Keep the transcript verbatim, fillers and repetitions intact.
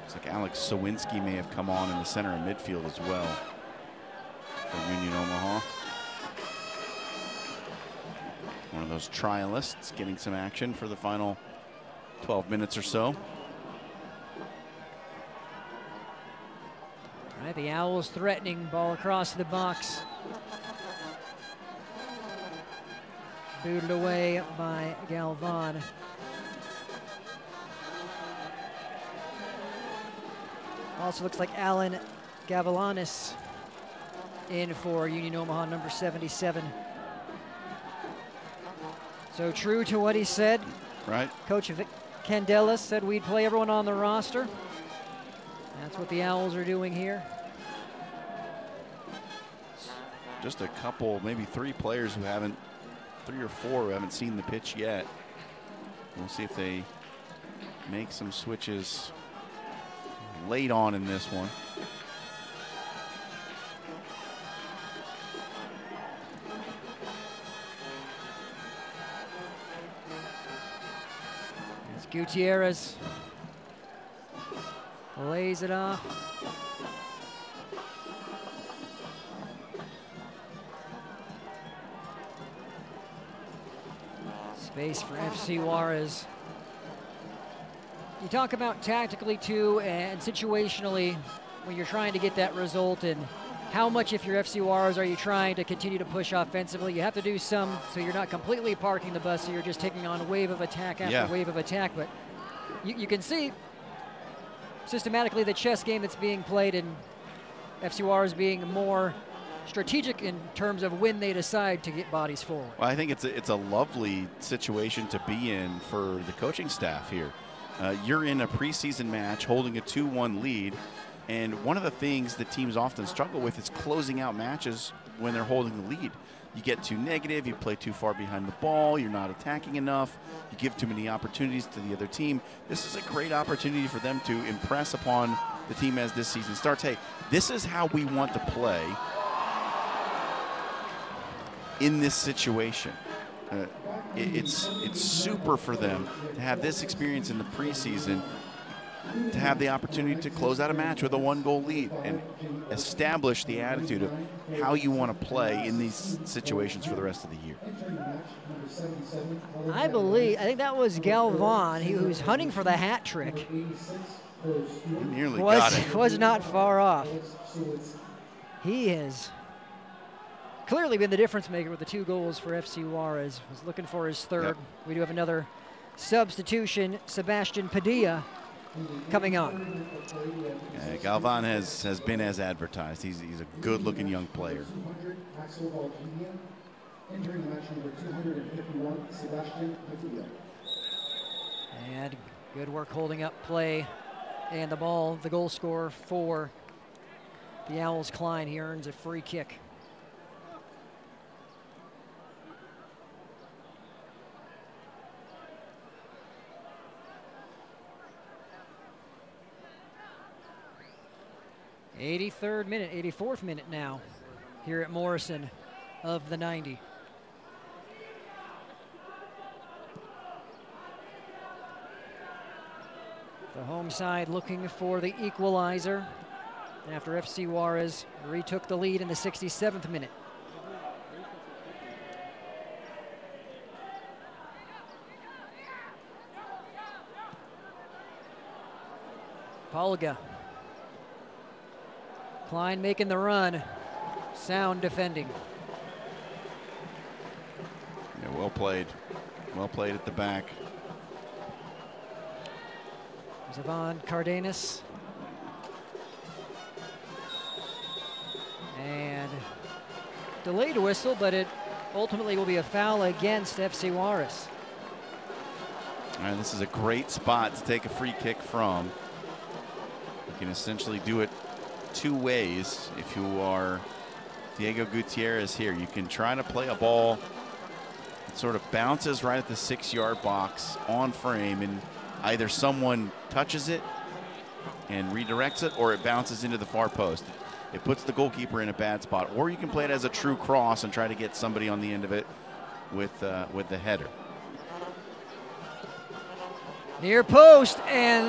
Looks like Alex Sawinski may have come on in the center of midfield as well for Union Omaha. One of those trialists getting some action for the final twelve minutes or so. All right, the Owls threatening, ball across the box. Booted away by Galvan. Also looks like Alan Gavalanis in for Union Omaha, number seventy-seven. So true to what he said. Right. Coach Vic Candelas said we'd play everyone on the roster. That's what the Owls are doing here. Just a couple, maybe three players who haven't, three or four who haven't seen the pitch yet. We'll see if they make some switches late on in this one. It's Gutierrez. Lays it off. Space for F C Juarez. You talk about tactically too and situationally when you're trying to get that result, and how much, if you're F C Juarez, are you trying to continue to push offensively? You have to do some so you're not completely parking the bus, so you're just taking on wave of attack after yeah. wave of attack. But you, you can see systematically the chess game that's being played, and F C Juarez being more strategic in terms of when they decide to get bodies forward. Well, I think it's a, it's a lovely situation to be in for the coaching staff here. Uh, you're in a preseason match holding a two one lead, and one of the things that teams often struggle with is closing out matches when they're holding the lead. You get too negative, you play too far behind the ball, you're not attacking enough, you give too many opportunities to the other team. This is a great opportunity for them to impress upon the team as this season starts. Hey, this is how we want to play in this situation. Uh, it, it's it's super for them to have this experience in the preseason, to have the opportunity to close out a match with a one-goal lead and establish the attitude of how you want to play in these situations for the rest of the year. I believe, I think that was Galvan, he was hunting for the hat trick. He nearly was, got it. Was not far off. He has clearly been the difference maker with the two goals for F C Juarez. Was looking for his third. Yep. We do have another substitution, Sebastian Padilla coming on. Uh, Galvan has, has been as advertised. He's, he's a good-looking young player. And good work holding up play. And the ball, the goal scorer for the Owls, Klein. He earns a free kick. eighty-third minute, eighty-fourth minute now here at Morrison of the ninety. The home side looking for the equalizer after F C Juarez retook the lead in the sixty-seventh minute. Polga. Klein making the run. Sound defending. Yeah, well played. Well played at the back. Zavon Cardenas. And delayed whistle, but it ultimately will be a foul against F C Juarez. All right, this is a great spot to take a free kick from. You can essentially do it two ways if you are Diego Gutierrez here. You can try to play a ball that sort of bounces right at the six-yard box on frame, and either someone touches it and redirects it, or it bounces into the far post. It puts the goalkeeper in a bad spot. Or you can play it as a true cross and try to get somebody on the end of it with uh, with the header. Near post, and